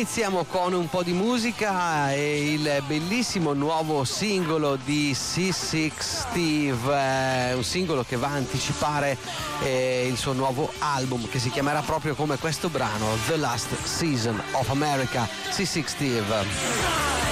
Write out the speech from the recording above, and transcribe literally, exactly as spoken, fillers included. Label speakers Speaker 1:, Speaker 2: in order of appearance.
Speaker 1: iniziamo con un po' di musica e il bellissimo nuovo singolo di C sei Steve, eh, un singolo che va a anticipare eh, il suo nuovo album che si chiamerà proprio come questo brano, The Last Season of America. C sei Steve.